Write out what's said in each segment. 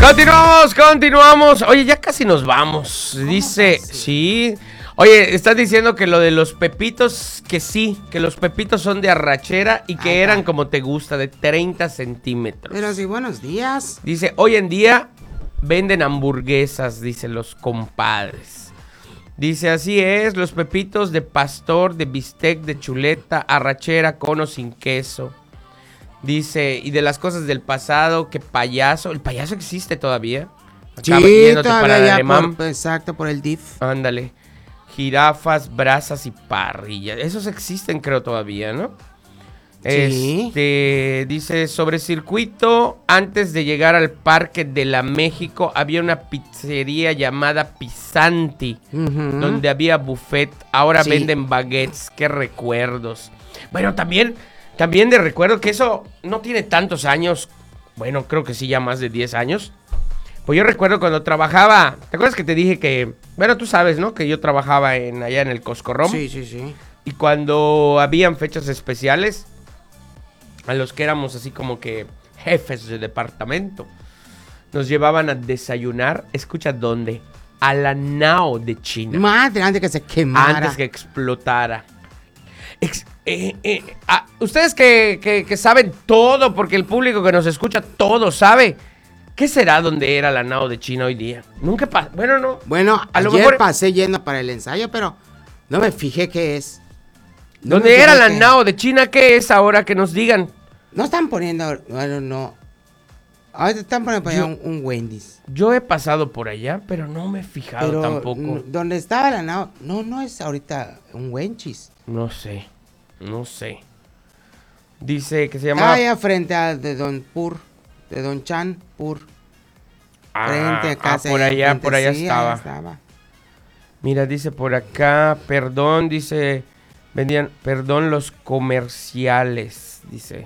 Continuamos. Oye, ya casi nos vamos. Dice, sí. Oye, estás diciendo que lo de los pepitos, que sí, que los pepitos son de arrachera y que eran como te gusta, de 30 centímetros. Pero sí, buenos días. Dice, hoy en día venden hamburguesas, dice los compadres. Dice, así es, los pepitos de pastor, de bistec, de chuleta, arrachera, cono sin queso. Dice, y de las cosas del pasado, que payaso, ¿el payaso existe todavía? Sí, Yéndote todavía para el ya alemán. exacto, por el DIF. Ándale. Jirafas, brasas y parrillas. Esos existen, creo, todavía, ¿no? Sí. Dice, sobre circuito, antes de llegar al Parque de la México, había una pizzería llamada Pisanti, donde había buffet. Ahora venden baguettes. Qué recuerdos. Bueno, también de recuerdo que eso no tiene tantos años. Bueno, creo que sí, ya más de 10 años. Pues yo recuerdo cuando trabajaba, ¿te acuerdas que te dije que, bueno, tú sabes, ¿no? Que yo trabajaba allá en el Coscorrom. Sí. Y cuando habían fechas especiales, a los que éramos así como que jefes de departamento, nos llevaban a desayunar, escucha dónde, a la Nao de China. Madre, antes que se quemara. Antes que explotara. Ustedes que saben todo, porque el público que nos escucha todo sabe. ¿Qué será donde era la Nao de China hoy día? Nunca pasó. Bueno, no. Bueno, a lo ayer mejor pasé yendo para el ensayo, pero no me fijé qué es. No ¿Dónde era la Nao de China? ¿Qué es ahora? Que nos digan. No están poniendo, bueno, no. Ahora están poniendo para allá un Wendy's. Yo he pasado por allá, pero no me he fijado tampoco. ¿Dónde estaba la Nao? No es ahorita un Wendy's. No sé. Dice que se llama... allá frente a de Don Chan Pur. Frente a casa. Por allá sí, estaba. Mira, dice por acá, perdón, dice, vendían, perdón, los comerciales, dice.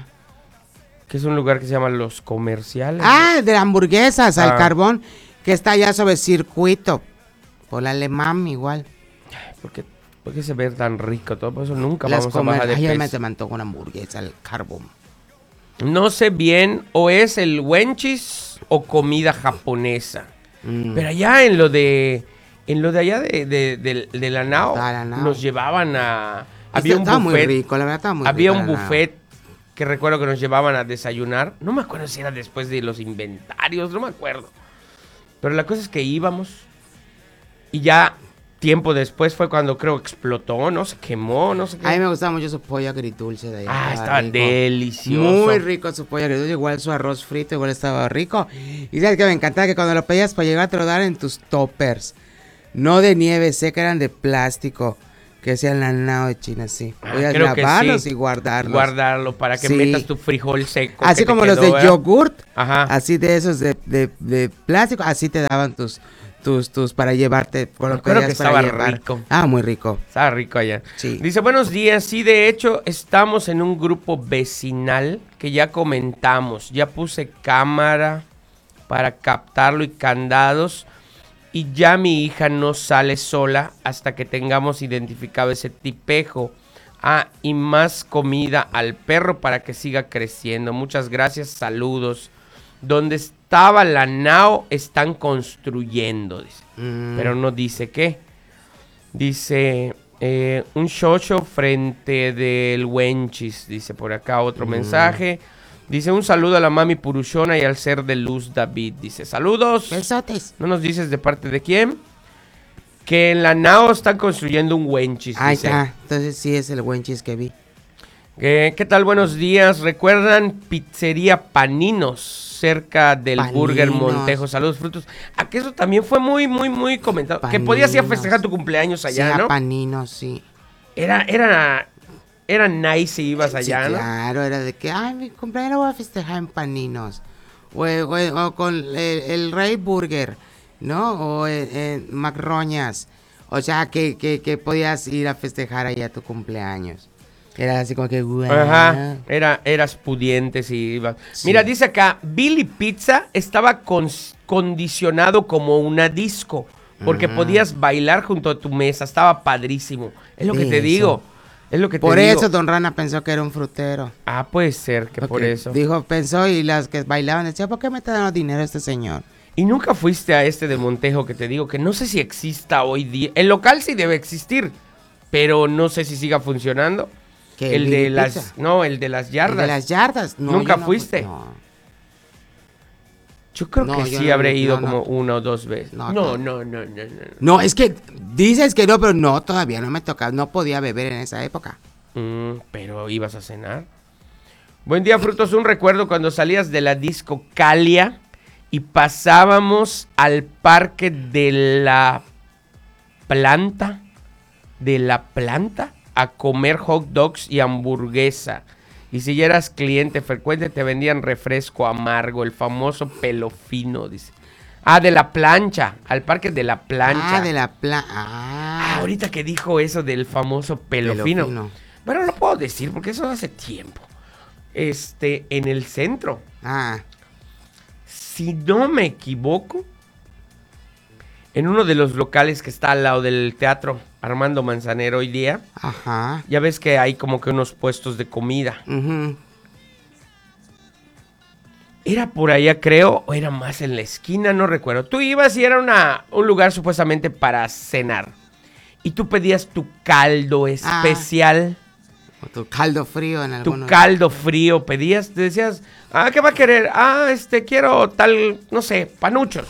Que es un lugar que se llama Los Comerciales. De hamburguesas al carbón, que está allá sobre circuito. Por el alemán igual. ¿Por qué se ve tan rico todo? Por eso nunca Las vamos a bajar de peso. me se me antojó una hamburguesa al carbón. No sé bien, o es el Wendy's o comida japonesa. Pero allá en lo de allá de la Nao, nos llevaban a... Había un buffet. Muy rico, la verdad estaba muy rico. Había un buffet que recuerdo que nos llevaban a desayunar. No me acuerdo si era después de los inventarios, no me acuerdo. Pero la cosa es que íbamos y ya tiempo después fue cuando creo explotó, no se quemó, no sé qué. A mí me gustaba mucho su pollo agridulce de allá. Estaba rico. Delicioso. Muy rico su pollo agridulce, igual su arroz frito, igual estaba rico. Y sabes que me encantaba que cuando lo pedías para llegar te lo daban en tus toppers. No de nieve seca, eran de plástico. Que sean la Nao de China, sí. Podías lavarlos y guardarlos. Guardarlo para que metas tu frijol seco. Así como los de yogurt. Ajá. Así de esos de plástico. Así te daban tus para llevarte. Creo que estaba rico. Muy rico. Estaba rico allá. Sí. Dice, buenos días. Sí, de hecho, estamos en un grupo vecinal que ya comentamos. Ya puse cámara para captarlo y candados. Y ya mi hija no sale sola hasta que tengamos identificado ese tipejo. Y más comida al perro para que siga creciendo. Muchas gracias, saludos. Donde estaba la Nao están construyendo, dice. Pero no dice qué. Dice, un chocho frente del Wenchis, dice por acá otro mensaje. Dice, un saludo a la mami Purushona y al ser de luz David. Dice, saludos. Besotes. ¿No nos dices de parte de quién? Que en la Nao están construyendo un Wenchis. Ahí está. Entonces sí es el Wenchis que vi. ¿Qué tal? Buenos días. ¿Recuerdan Pizzería Paninos cerca del Burger Montejo? Saludos, frutos. Que eso también fue muy, muy, muy comentado. Paninos. Que podías ir a festejar tu cumpleaños allá, ¿no? Paninos, sí. Era nice si ibas allá, sí, ¿no? Claro, era de que, mi cumpleaños lo voy a festejar en Paninos. O con el Rey Burger, ¿no? O en Macroñas. O sea, que podías ir a festejar allá tu cumpleaños. Era así como que... Ajá, eras pudiente si ibas. Sí. Mira, dice acá, Billy Pizza estaba condicionado como una disco. Porque podías bailar junto a tu mesa, estaba padrísimo. Es lo que te digo. Es lo que te Por digo. eso Don Rana pensó que era un frutero. Ah, puede ser que por Porque eso. pensó y las que bailaban decían, ¿por qué me está dando dinero este señor? Y nunca fuiste a este de Montejo que te digo que no sé si exista hoy día. El local sí debe existir, pero no sé si siga funcionando. ¿Qué, El de Billy las, Pizza? no, el de las El yardas. de las yardas. No, ¿Nunca yo no fuiste? fui- No. Yo creo No, que yo sí no, habré no, ido no. como una o dos veces. No, No, no. no. No, es que dices que no, pero no, todavía no me tocaba. No podía beber en esa época. Pero ibas a cenar. Buen día, Frutos. Un recuerdo cuando salías de la disco Calia y pasábamos al parque de la planta. A comer hot dogs y hamburguesa. Y si ya eras cliente frecuente, te vendían refresco amargo, el famoso pelo fino, dice. Ah, de la plancha, al parque de la plancha. Ah, de la plancha. Ahorita que dijo eso del famoso pelo fino. Bueno, lo puedo decir porque eso hace tiempo. En el centro. Ah, Si no me equivoco, en uno de los locales que está al lado del teatro Armando Manzanero hoy día, ajá. ya ves que hay como que unos puestos de comida. Ujú. Era por allá, creo, o era más en la esquina, no recuerdo. Tú ibas y era un lugar supuestamente para cenar. Y tú pedías tu caldo especial. O tu caldo frío en Tu algunos. caldo frío pedías, te decías, ¿qué va a querer? Quiero tal, no sé, panuchos.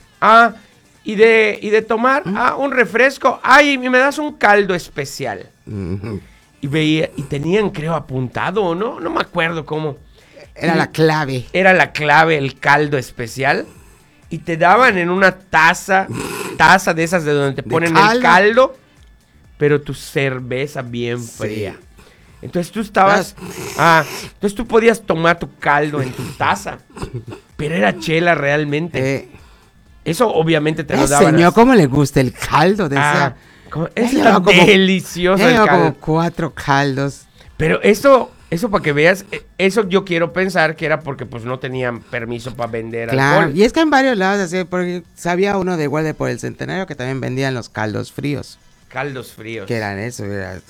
Y de tomar, un refresco. Y me das un caldo especial. Ujú. Y veía, y tenían, creo, apuntado, ¿no? No me acuerdo cómo. Era la clave. Era la clave, el caldo especial. Y te daban en una taza de esas de donde te ponen el caldo, pero tu cerveza bien fría. Sí. Entonces tú estabas... entonces tú podías tomar tu caldo en tu taza, pero era chela realmente. Eso obviamente te lo daban. Señor, ¿cómo le gusta el caldo? Decía. Es tan delicioso el caldo. como 4 caldos. Pero eso para que veas, eso yo quiero pensar que era porque pues no tenían permiso para vender alcohol. Y es que en varios lados, así, porque sabía uno de Guardia por el Centenario que también vendían los caldos fríos. Caldos fríos. Que eran eso, era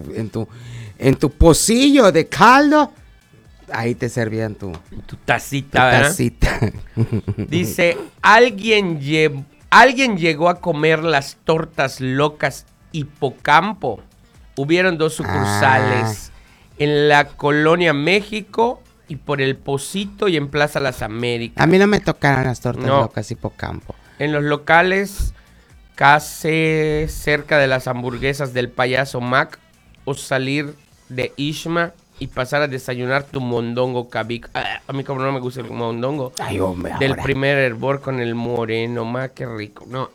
en tu pocillo de caldo, ahí te servían tu tacita, ¿verdad? tacita. Dice, alguien llegó a comer las tortas locas Hipocampo. Hubieron 2 sucursales. En la Colonia México y por el Pocito y en Plaza Las Américas. A mí no me tocaron las tortas locas Hipocampo. En los locales, casi cerca de las hamburguesas del Payaso Mac, o salir de Ishma y pasar a desayunar tu mondongo cabic. A mí como no me gusta el mondongo. Ay, hombre, del ahora. primer hervor con el moreno, qué rico. No,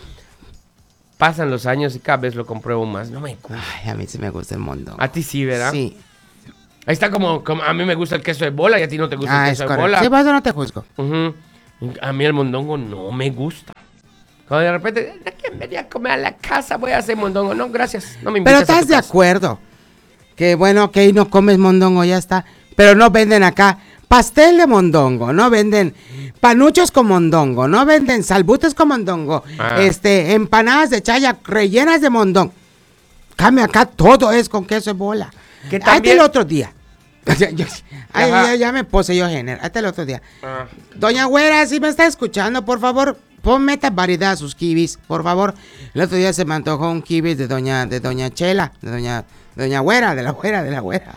pasan los años y cada vez lo compruebo más. No me gusta. Ay, a mí sí me gusta el mondongo. A ti sí, ¿verdad? Sí. Ahí está como a mí me gusta el queso de bola y a ti no te gusta el queso de bola. Sí, por eso no te juzgo. Ujú. A mí el mondongo no me gusta. Cuando de repente, ¿quién venía a comer a la casa? Voy a hacer mondongo. No, gracias. No me invites. Pero estás de acuerdo. Que bueno, ok, no comes mondongo, ya está. Pero no venden acá pastel de mondongo, no venden panuchos con mondongo, no venden salbutes con mondongo, empanadas de chaya rellenas de mondongo. Cambia acá, todo es con queso de bola. Que también... Hasta el otro día. Ya me puse yo género. Hasta el otro día. Doña Güera, si me está escuchando, por favor, meta variedad a sus kibis, por favor. El otro día se me antojó un kiwi de doña Chela, de doña Güera, de la Güera. De la Güera.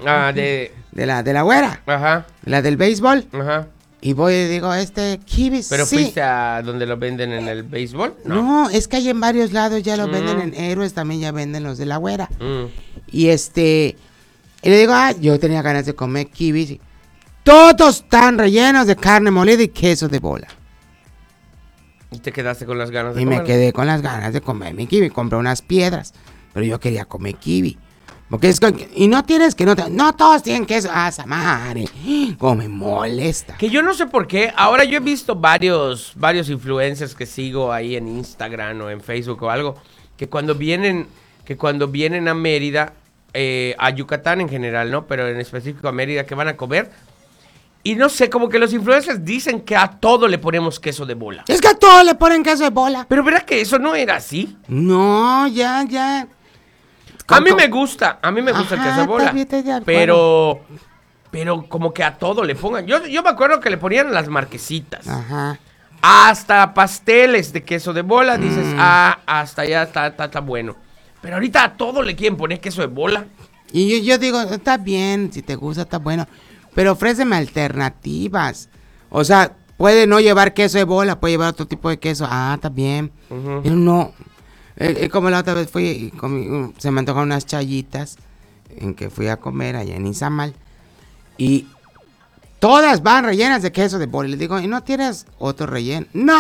Ajá. La del béisbol. Ajá. Y voy y digo, kibis. ¿Pero sí. fuiste a donde lo venden en el béisbol? No, es que hay en varios lados ya lo venden en Héroes, también ya venden los de la Güera. Y y le digo, yo tenía ganas de comer kibis. Todos están rellenos de carne molida y queso de bola. Y te quedaste con las ganas de Y comer. me quedé con las ganas de comer mi kiwi. Compré unas piedras, pero yo quería comer kiwi. Porque y no tienes que, no todos tienen queso. Samare, como me molesta. Que yo no sé por qué. Ahora yo he visto varios influencers que sigo ahí en Instagram o en Facebook o algo, que cuando vienen a Mérida, a Yucatán en general, ¿no? Pero en específico a Mérida, que van a comer. Y no sé, como que los influencers dicen que a todo le ponemos queso de bola. Es que a todo le ponen queso de bola. Pero ¿verdad que eso no era así? No, ya. A mí me gusta el queso de bola. Pero como que a todo le pongan. Yo me acuerdo que le ponían las marquesitas. Ajá. Hasta pasteles de queso de bola. Dices, hasta allá está bueno. Pero ahorita a todo le quieren poner queso de bola. Y yo digo, está bien, si te gusta, está bueno. Pero ofréceme alternativas. O sea, puede no llevar queso de bola, puede llevar otro tipo de queso. Está bien. Uh-huh. Pero no. Como la otra vez fui y se me antojaron unas chayitas en que fui a comer allá en Izamal. Y todas van rellenas de queso de bola. Y le digo, ¿y no tienes otro relleno? ¡No!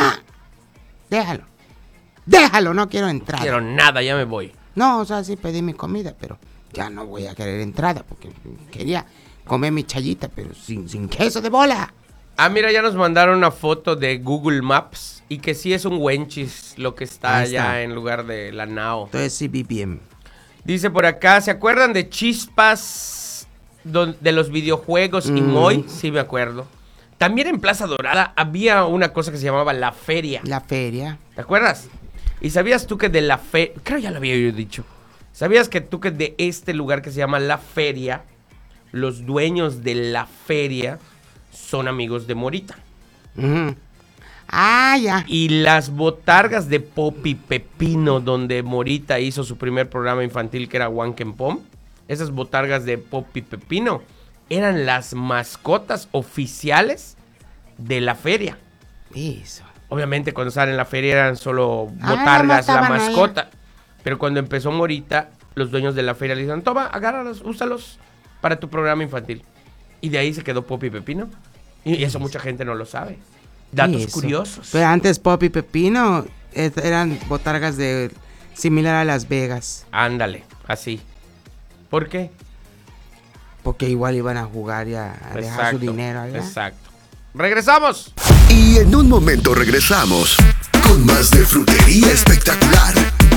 Déjalo, no quiero entrada. No quiero nada, ya me voy. No, o sea, sí pedí mi comida, pero ya no voy a querer entrada porque quería comer mi chayita, pero sin queso de bola. Mira, ya nos mandaron una foto de Google Maps y que sí es un Wenchis lo que está allá en lugar de la Nao. Entonces sí vi bien. Dice por acá, ¿se acuerdan de Chispas de los videojuegos y Moy? Sí, me acuerdo. También en Plaza Dorada había una cosa que se llamaba La Feria. La feria. ¿Te acuerdas? ¿Y sabías tú que de la feria... Creo ya lo había yo dicho. ¿Sabías que tú que de este lugar que se llama La Feria, los dueños de la feria son amigos de Morita? Uh-huh. Ya. Y las botargas de Popi Pepino, donde Morita hizo su primer programa infantil, que era Wankenpom, esas botargas de Popi Pepino eran las mascotas oficiales de la feria. Eso. Obviamente cuando estaban en la feria eran solo botargas, la mascota. Ahí. Pero cuando empezó Morita, los dueños de la feria le dijeron, toma, agárralos, úsalos para tu programa infantil. Y de ahí se quedó Popi Pepino. Y eso mucha gente no lo sabe. Datos curiosos. Pero antes Popi Pepino eran botargas similar a Las Vegas. Ándale, así. ¿Por qué? Porque igual iban a jugar y a dejar su dinero allá. Exacto. ¡Regresamos! Y en un momento regresamos con más de Frutería Espectacular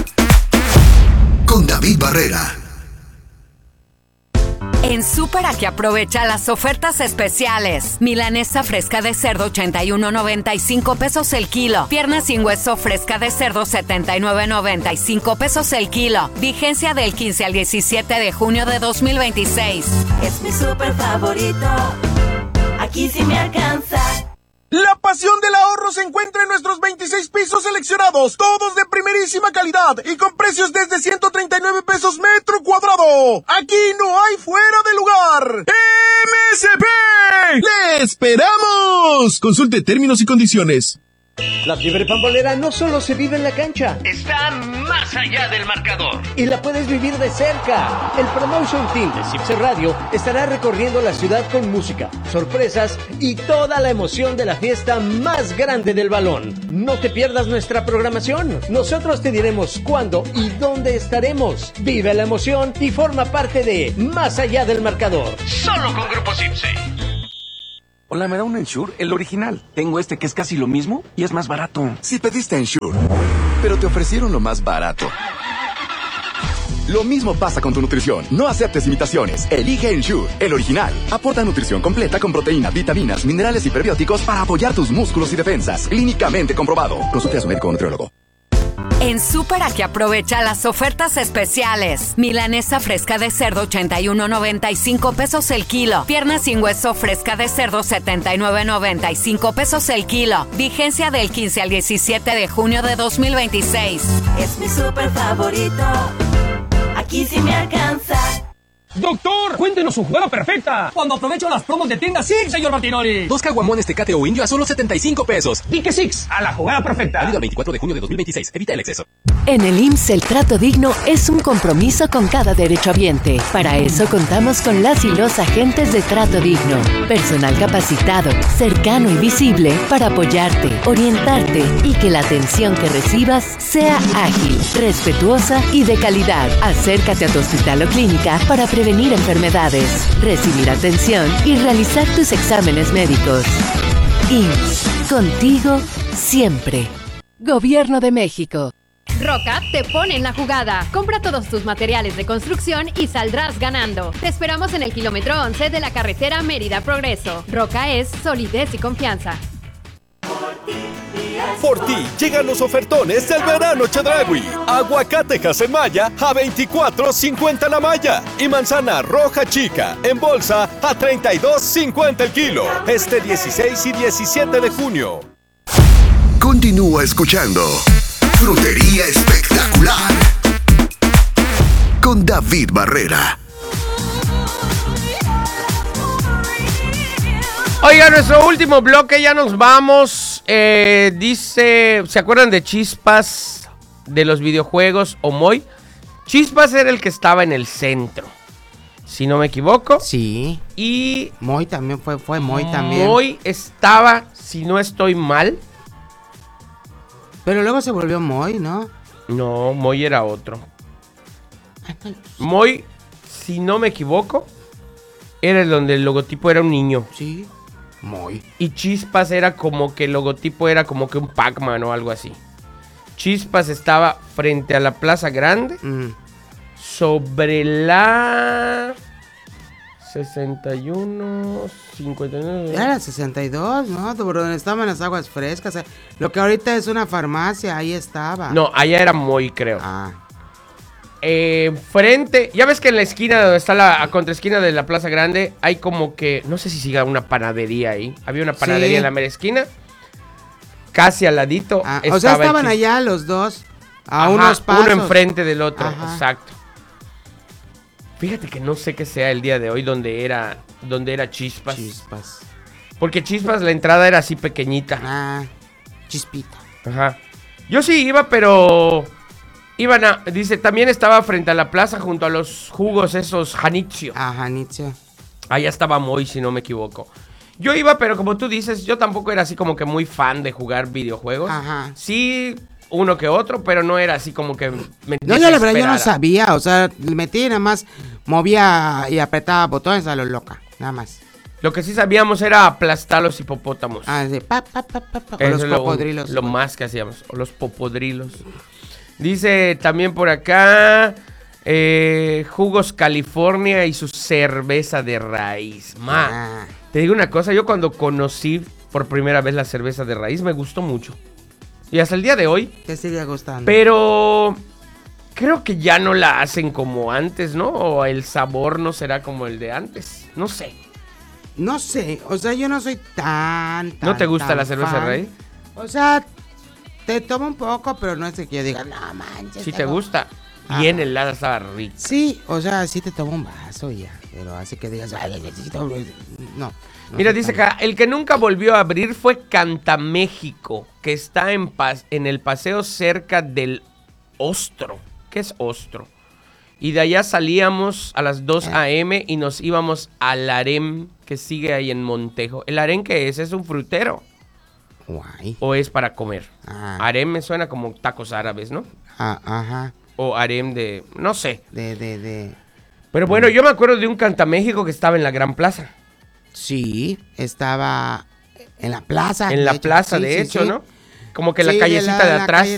con David Barrera. En Super Aquí aprovecha las ofertas especiales. Milanesa fresca de cerdo 81.95 pesos el kilo. Pierna sin hueso fresca de cerdo 79.95 pesos el kilo. Vigencia del 15 al 17 de junio de 2026. Es mi super favorito. Aquí sí me alcanza. La pasión del ahorro se encuentra en nuestros 26 pisos seleccionados, todos de primerísima calidad y con precios desde 139 pesos metro cuadrado. Aquí no hay fuera de lugar. MSP. ¡Le esperamos! Consulte términos y condiciones. La fiebre pambolera no solo se vive en la cancha, está más allá del marcador y la puedes vivir de cerca. El Promotion Team de Cipse Radio estará recorriendo la ciudad con música, sorpresas y toda la emoción de la fiesta más grande del balón. No te pierdas nuestra programación. Nosotros te diremos cuándo y dónde estaremos. Vive la emoción y forma parte de Más allá del marcador. Solo con Grupo Cipse. Hola, ¿me da un Ensure? El original. Tengo este que es casi lo mismo y es más barato. Si pediste Ensure, pero te ofrecieron lo más barato. Lo mismo pasa con tu nutrición. No aceptes imitaciones. Elige Ensure, el original. Aporta nutrición completa con proteína, vitaminas, minerales y prebióticos para apoyar tus músculos y defensas. Clínicamente comprobado. Consulte a su médico o nutriólogo. En Super Aquí aprovecha las ofertas especiales. Milanesa fresca de cerdo 81.95 pesos el kilo. Pierna sin hueso fresca de cerdo 79.95 pesos el kilo. Vigencia del 15 al 17 de junio de 2026. Es mi super favorito. Aquí sí me alcanza. ¡Doctor! ¡Cuéntenos su jugada perfecta! Cuando aprovecho las promos de tienda Six, señor Martinoli. 2 caguamones Tecate o Indio a solo 75 pesos. Dije Six, a la jugada perfecta. Válido el 24 de junio de 2026. Evita el exceso. En el IMSS, el trato digno es un compromiso con cada derechohabiente. Para eso contamos con las y los agentes de trato digno. Personal capacitado, cercano y visible para apoyarte, orientarte y que la atención que recibas sea ágil, respetuosa y de calidad. Acércate a tu hospital o clínica para prevenir enfermedades, recibir atención y realizar tus exámenes médicos. IMSS, contigo siempre. Gobierno de México. Roca te pone en la jugada. Compra todos tus materiales de construcción y saldrás ganando. Te esperamos en el kilómetro 11 de la carretera Mérida Progreso. Roca es solidez y confianza. Por ti y Por ti llegan los ofertones del verano Chedraui. Aguacatejas en malla a $24.50 la malla. Y manzana roja chica en bolsa a $32.50 el kilo. Este 16 y 17 de junio. Continúa escuchando Frutería Espectacular con David Barrera. Oiga, nuestro último bloque, ya nos vamos. Dice, ¿se acuerdan de Chispas de los videojuegos o Moy? Chispas era el que estaba en el centro, si no me equivoco. Sí. Y Moy también fue Moy también. Moy estaba, si no estoy mal. Pero luego se volvió Moy, ¿no? No, Moy era otro. Moy, si no me equivoco, era el donde el logotipo era un niño. Sí. Moy. Y Chispas era como que el logotipo era como que un Pac-Man o algo así. Chispas estaba frente a la Plaza Grande, sobre la 61, 59. Era la 62, ¿no? Por donde estaban las aguas frescas. Lo que ahorita es una farmacia, ahí estaba. No, allá era Moy, creo. Frente, ya ves que en la esquina donde está la contraesquina de la Plaza Grande hay como que, no sé si siga una panadería ahí. Había una panadería en la mera esquina. Casi al ladito. O sea, estaban allá los dos, unos pasos. Uno enfrente del otro, exacto. Fíjate que no sé qué sea el día de hoy donde era Chispas. Porque Chispas la entrada era así pequeñita. Chispita. Ajá. Yo sí iba, pero dice, también estaba frente a la plaza junto a los jugos esos Janitzio. Janitzio. Allá estaba Moy, si no me equivoco. Yo iba, pero como tú dices, yo tampoco era así como que muy fan de jugar videojuegos. Sí, uno que otro, pero no era así como que me No, yo la verdad yo no sabía, o sea, metí nada más, movía y apretaba botones a lo loca, nada más. Lo que sí sabíamos era aplastar los hipopótamos. Sí, o los popodrilos. Lo más que hacíamos, o los popodrilos. Dice también por acá, Jugos California y su cerveza de raíz. Te digo una cosa, yo cuando conocí por primera vez la cerveza de raíz me gustó mucho. Y hasta el día de hoy. Te sigue gustando. Pero creo que ya no la hacen como antes, ¿no? O el sabor no será como el de antes. No sé. No sé, o sea, yo no soy tan ¿No te gusta la cerveza de raíz? O sea, te tomo un poco, pero no es que yo diga, no manches. Si te gusta. Bien helada, estaba rica. Sí, o sea, sí te tomo un vaso y ya. Pero así que digas, no. Mira, dice acá, el que nunca volvió a abrir fue Cantaméxico, que está en el paseo cerca del Ostro. ¿Qué es Ostro? Y de allá salíamos a las 2 a.m. y nos íbamos al Harem, que sigue ahí en Montejo. ¿El Harem qué es? ¿Es un frutero? Guay. ¿O es para comer? Harem me suena como tacos árabes, ¿no? O harem de, no sé. Pero bueno, yo me acuerdo de un Cantaméxico que estaba en la Gran Plaza. Sí, estaba en la plaza. En la plaza, de hecho, ¿no? Como que la callecita de atrás.